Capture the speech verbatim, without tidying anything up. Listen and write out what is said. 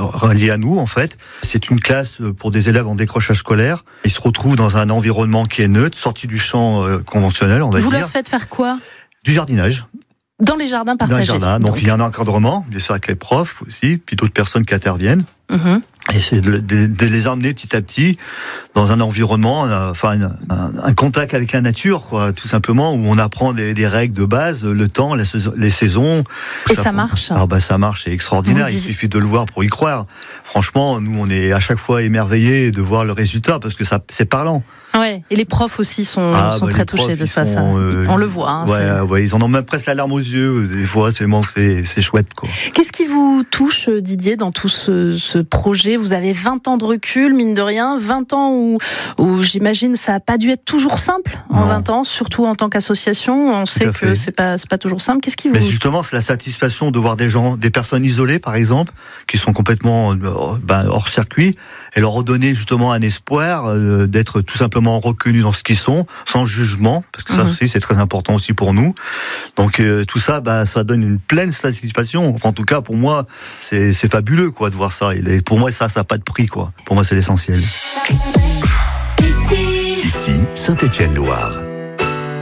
reliés à nous en fait. C'est une classe pour des élèves en décrochage scolaire. Ils se retrouvent dans un environnement qui est neutre, sorti du champ euh, conventionnel, on va Vous dire. Vous leur faites faire quoi ? Du jardinage. Dans les jardins partagés. Dans les jardins. Donc, donc il y a un encadrement, bien sûr avec les profs aussi, puis d'autres personnes qui interviennent. Mmh. Et c'est de, de, de les emmener petit à petit dans un environnement, euh, enfin un, un contact avec la nature, quoi, tout simplement, où on apprend des, des règles de base, le temps, les saisons. Les saisons et ça, ça marche. Ah bah ça marche, c'est extraordinaire. Il suffit de le voir pour y croire. Franchement, nous on est à chaque fois émerveillés de voir le résultat parce que ça c'est parlant. Ouais. Et les profs aussi sont, ah, sont bah, très touchés de ça. Sont, ça. Euh, on le voit. Hein, ouais, c'est... ouais, ils en ont même presque la larme aux yeux. Des fois, c'est c'est, c'est chouette, quoi. Qu'est-ce qui vous touche, Didier, dans tout ce, ce projet ? Vous avez vingt ans de recul, mine de rien, vingt ans où, où j'imagine ça n'a pas dû être toujours simple en non. vingt ans, surtout en tant qu'association. On sait que c'est pas c'est pas toujours simple. Qu'est-ce qui vous... Mais justement, c'est la satisfaction de voir des gens, des personnes isolées, par exemple, qui sont complètement ben, hors circuit, et leur redonner justement un espoir euh, d'être tout simplement reconnus dans ce qu'ils sont, sans jugement, parce que ça mmh. aussi c'est très important aussi pour nous. Donc euh, tout ça, bah, ça donne une pleine satisfaction. Enfin, en tout cas, pour moi, c'est, c'est fabuleux, quoi, de voir ça. Et pour moi, ça, ça n'a pas de prix, quoi. Pour moi, c'est l'essentiel. Ici, Saint-Étienne-Loire.